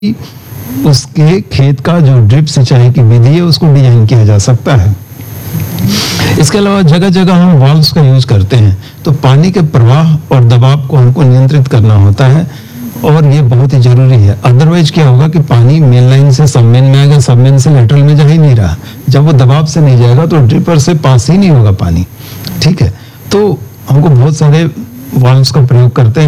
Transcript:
उसके खेत का जो ड्रिप सिंचाई की विधि है उसको डिजाइन किया जा सकता है। इसके अलावा जगह जगह हम वाल्व्स का यूज करते हैं, तो पानी के प्रवाह और दबाव को हमको नियंत्रित करना होता है और ये बहुत ही जरूरी है। अदरवाइज क्या होगा कि पानी मेन लाइन से सबमेन में आएगा, सबमेन से लेटरल में जा ही नहीं रहा। जब वो दबाव से नहीं जाएगा तो ड्रिपर से पास ही नहीं होगा पानी। ठीक है, तो हमको बहुत सारे वाल्व्स का प्रयोग करते हैं।